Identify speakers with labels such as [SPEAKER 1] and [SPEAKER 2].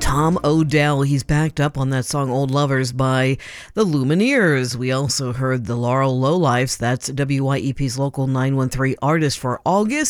[SPEAKER 1] Tom Odell. He's backed up on that song Old Lovers by the Lumineers. We also heard the Laurel Lowlifes. That's WYEP's local 913 artist for August.